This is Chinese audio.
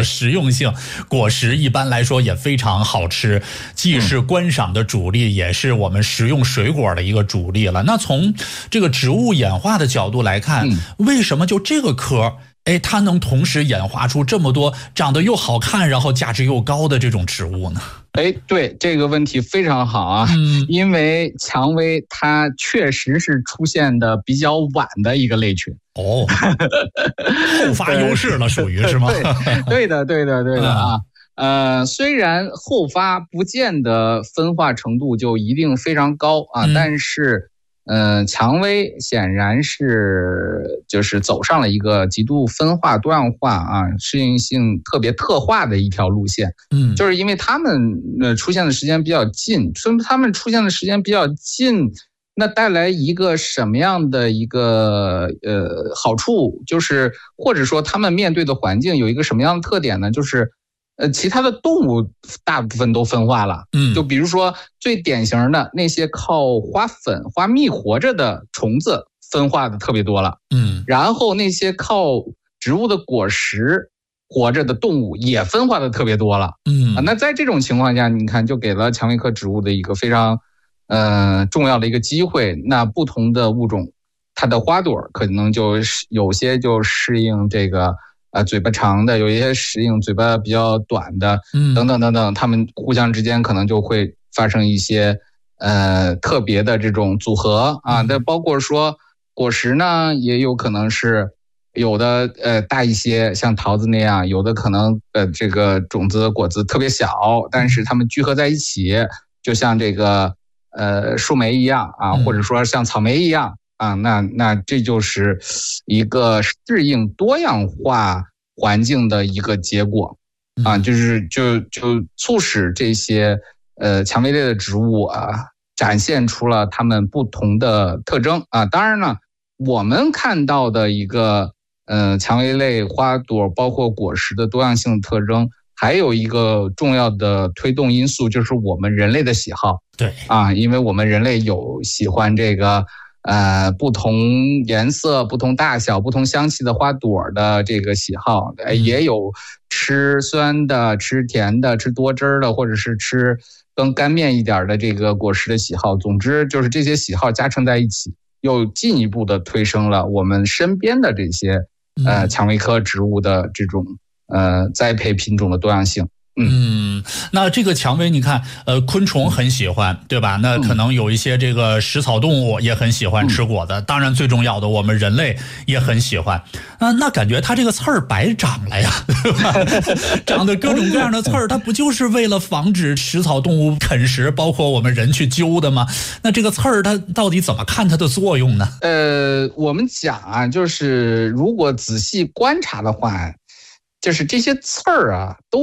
的实用性。果实一般来说也非常好吃，既是观赏的主力，也是我们食用水果的一个主力了。那从这个植物演化的角度来看，为什么就这个科它能同时演化出这么多长得又好看，然后价值又高的这种植物呢？ 对，这个问题非常好啊，因为蔷薇它确实是出现的比较晚的一个类群。 后发优势了，属于是吗？ 对的啊。虽然后发不见得分化程度就一定非常高啊，但是蔷薇显然是就是走上了一个极度分化多样化啊，适应性特别特化的一条路线。就是因为它们出现的时间比较近，所以它们出现的时间比较近，那带来一个什么样的一个好处，就是或者说它们面对的环境有一个什么样的特点呢？就是其他的动物大部分都分化了，就比如说最典型的那些靠花粉、花蜜活着的虫子分化的特别多了，然后那些靠植物的果实活着的动物也分化的特别多了，那在这种情况下，你看就给了蔷薇科植物的一个非常重要的一个机会。那不同的物种，它的花朵可能就有些就适应这个嘴巴长的，有一些适应嘴巴比较短的，等等等等，它们互相之间可能就会发生一些特别的这种组合啊。那包括说果实呢，也有可能是有的大一些，像桃子那样；有的可能这个种子果子特别小，但是它们聚合在一起，就像这个树莓一样啊，或者说像草莓一样。那这就是一个适应多样化环境的一个结果啊，就促使这些蔷薇类的植物啊展现出了它们不同的特征啊。当然了，我们看到的一个蔷薇类花朵包括果实的多样性特征，还有一个重要的推动因素就是我们人类的喜好。 对啊，因为我们人类有喜欢这个不同颜色、不同大小、不同香气的花朵的这个喜好，也有吃酸的、吃甜的、吃多汁的，或者是吃更干面一点的这个果实的喜好。总之，就是这些喜好加成在一起，又进一步的推升了我们身边的这些蔷薇科植物的这种栽培品种的多样性。 那这个蔷薇你看昆虫很喜欢，对吧？那可能有一些这个食草动物也很喜欢吃果子，当然最重要的我们人类也很喜欢。那感觉它这个刺儿白长了呀，对吧？长的各种各样的刺儿，它不就是为了防止食草动物啃食，包括我们人去揪的吗？那这个刺儿它到底怎么看它的作用呢？ 我们讲啊，就是如果仔细观察的话，就是这些刺儿啊都